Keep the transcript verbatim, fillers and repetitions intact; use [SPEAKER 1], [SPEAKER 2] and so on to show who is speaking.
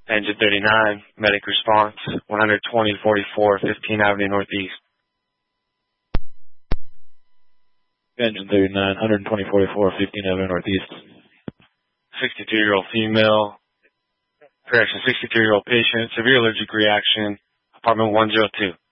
[SPEAKER 1] Engine thirty-nine, medic response, one twenty forty-four, fifteenth Avenue Northeast.
[SPEAKER 2] Engine thirty-nine, one twenty forty-four, fifteenth Avenue Northeast.
[SPEAKER 1] sixty-two-year-old female, correction, sixty-two-year-old patient, severe allergic reaction, apartment one oh two.